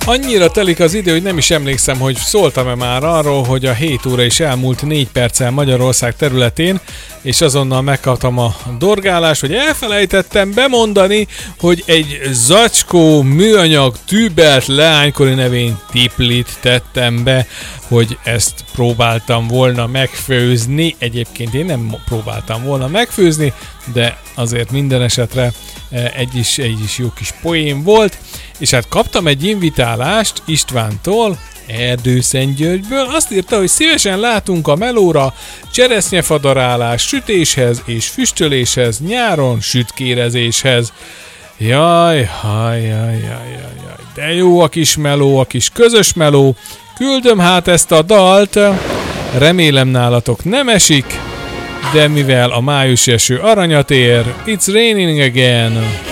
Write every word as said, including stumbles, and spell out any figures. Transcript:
Annyira telik az idő, hogy nem is emlékszem, hogy szóltam-e már arról, hogy a hét óra is elmúlt négy perccel Magyarország területén, és azonnal megkaptam a dorgálást, hogy elfelejtettem bemondani, hogy egy zacskó műanyag tűbelt leánykori nevén tiplit tettem be, hogy ezt próbáltam volna megfőzni. Egyébként én nem próbáltam volna megfőzni, de azért minden esetre egy is, egy is jó kis poén volt, és hát kaptam egy invitálást Istvántól, Erdőszentgyörgyből. Azt írta, hogy szívesen látunk a melóra, cseresznyefadarálás sütéshez és füstöléshez, nyáron sütkérezéshez. Jaj, jaj, jaj, jaj, jaj, de jó a kis meló, a kis közös meló. Küldöm hát ezt a dalt, remélem nálatok nem esik, de mivel a májusi eső aranyat ér, it's raining again.